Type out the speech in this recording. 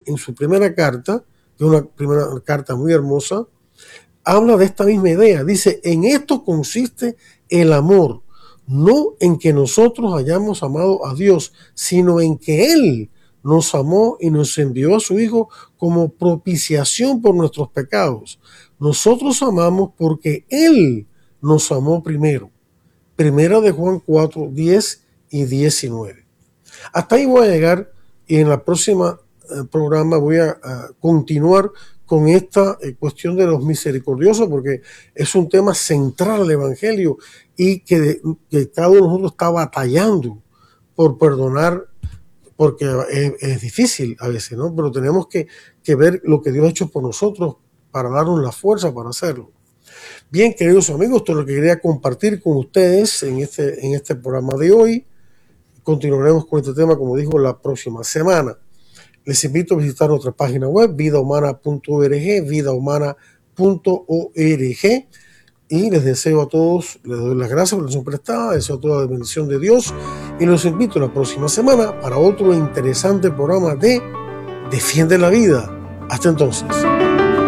en su primera carta, que es una primera carta muy hermosa, habla de esta misma idea. Dice, en esto consiste el amor, no en que nosotros hayamos amado a Dios, sino en que Él nos amó y nos envió a su Hijo como propiciación por nuestros pecados. Nosotros amamos porque Él nos amó primero. Primera de Juan 4, 10 y 19. Hasta ahí voy a llegar y en la próxima programa voy a continuar con esta cuestión de los misericordiosos, porque es un tema central del Evangelio y que cada uno de nosotros está batallando por perdonar, porque es difícil a veces, ¿no? Pero tenemos que ver lo que Dios ha hecho por nosotros para darnos la fuerza para hacerlo. Bien, queridos amigos, esto es lo que quería compartir con ustedes en este programa de hoy. Continuaremos con este tema, como dijo, la próxima semana. Les invito a visitar nuestra página web, vidahumana.org, vidahumana.org. Y les deseo a todos, les doy las gracias por la atención prestada, deseo toda la bendición de Dios y los invito la próxima semana para otro interesante programa de Defiende la Vida. Hasta entonces.